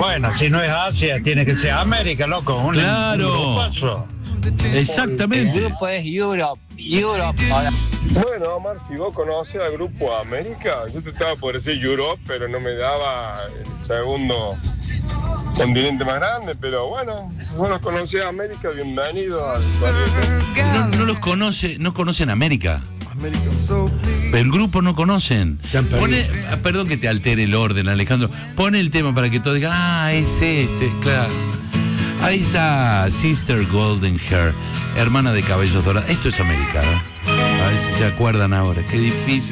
Bueno, si no es Asia, tiene que ser América, loco. Claro. Un Exactamente. El grupo es Europe. Bueno, Omar, si vos conoces al grupo América, yo te estaba por decir Europe, pero no me daba el segundo continente más grande, pero bueno, si vos los conocés a América, bienvenido al barrio. No los conoce, no conocen América. Pero el grupo no conocen. Perdón que te altere el orden, Alejandro. Pone el tema para que todos digan, es este, claro. Ahí está Sister Golden Hair, hermana de cabellos dorados. Esto es América, ¿no? A ver si se acuerdan ahora. Qué difícil.